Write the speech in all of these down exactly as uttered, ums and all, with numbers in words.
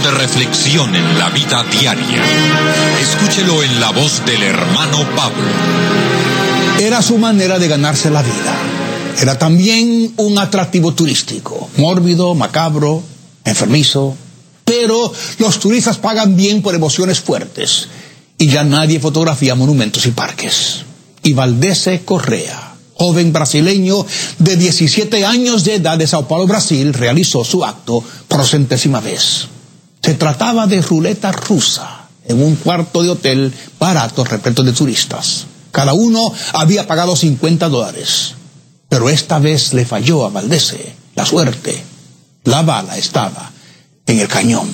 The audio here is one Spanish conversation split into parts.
de reflexión en la vida diaria. Escúchelo en la voz del hermano Pablo. Era su manera de ganarse la vida. Era también un atractivo turístico, mórbido, macabro, enfermizo. Pero los turistas pagan bien por emociones fuertes y ya nadie fotografía monumentos y parques. Y Valdese Correa, joven brasileño de diecisiete años de edad de Sao Paulo, Brasil, realizó su acto por centésima vez. Se trataba de ruleta rusa en un cuarto de hotel barato repleto de turistas. Cada uno había pagado cincuenta dólares. Pero esta vez le falló a Valdese la suerte. La bala estaba en el cañón.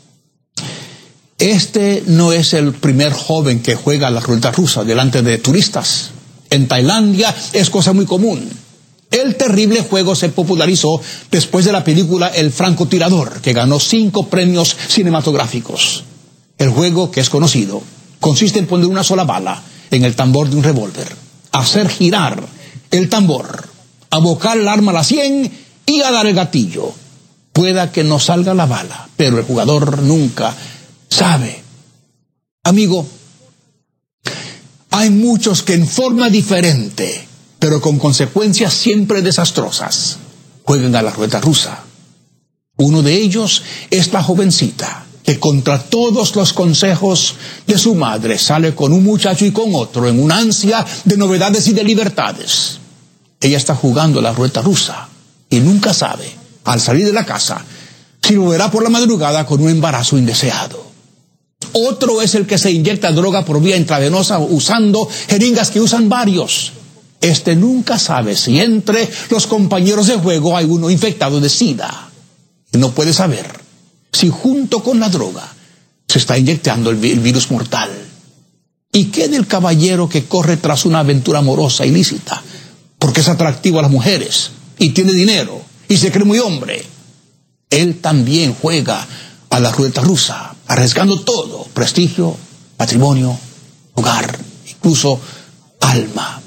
Este no es el primer joven que juega a la ruleta rusa delante de turistas. En Tailandia es cosa muy común. El terrible juego se popularizó después de la película El francotirador, que ganó cinco premios cinematográficos. El juego, que es conocido, consiste en poner una sola bala en el tambor de un revólver, hacer girar el tambor, abocar el arma a la sien y a dar el gatillo. Pueda que no salga la bala, pero el jugador nunca sabe. Amigo, hay muchos que en forma diferente, pero con consecuencias siempre desastrosas, juegan a la ruleta rusa. Uno de ellos es la jovencita que contra todos los consejos de su madre sale con un muchacho y con otro en una ansia de novedades y de libertades. Ella está jugando a la ruleta rusa y nunca sabe, al salir de la casa, si volverá por la madrugada con un embarazo indeseado. Otro es el que se inyecta droga por vía intravenosa usando jeringas que usan varios. Este nunca sabe si entre los compañeros de juego hay uno infectado de SIDA. Y no puede saber si junto con la droga se está inyectando el, el virus mortal. ¿Y qué del caballero que corre tras una aventura amorosa ilícita porque es atractivo a las mujeres y tiene dinero y se cree muy hombre? Él también juega a la ruleta rusa, arriesgando todo: prestigio, patrimonio, hogar, incluso alma.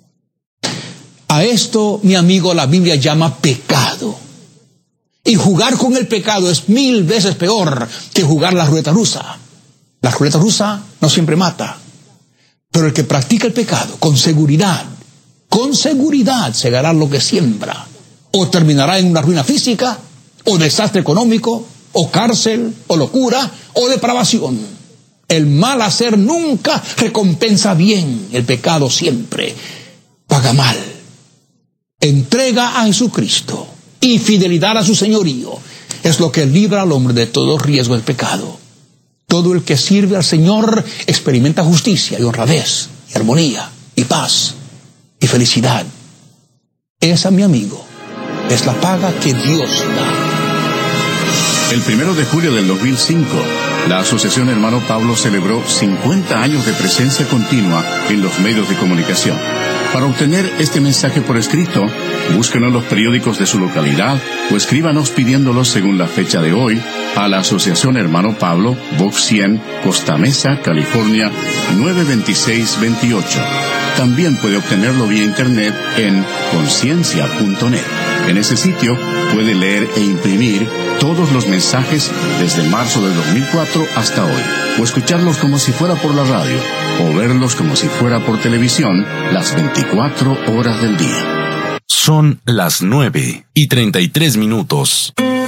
A esto, mi amigo, la Biblia llama pecado. Y jugar con el pecado es mil veces peor que jugar la ruleta rusa. La ruleta rusa no siempre mata, pero el que practica el pecado con seguridad, con seguridad segará lo que siembra, o terminará en una ruina física, o desastre económico, o cárcel, o locura, o depravación. El mal hacer nunca recompensa bien, el pecado siempre paga mal. Entrega a Jesucristo y fidelidad a su señorío es lo que libra al hombre de todo riesgo del pecado. Todo el que sirve al Señor experimenta justicia y honradez, y armonía, y paz, y felicidad. Esa, mi amigo, es la paga que Dios da. El primero de julio del dos mil cinco, la Asociación Hermano Pablo celebró cincuenta años de presencia continua en los medios de comunicación. Para obtener este mensaje por escrito, búsquenos en los periódicos de su localidad o escríbanos pidiéndolos según la fecha de hoy a la Asociación Hermano Pablo, Box cien, Costa Mesa, California, nueve dos seis dos ocho. También puede obtenerlo vía internet en conciencia punto net. En ese sitio puede leer e imprimir todos los mensajes desde marzo del dos mil cuatro hasta hoy, o escucharlos como si fuera por la radio, o verlos como si fuera por televisión las veinticuatro horas del día. Son las nueve y treinta y tres minutos.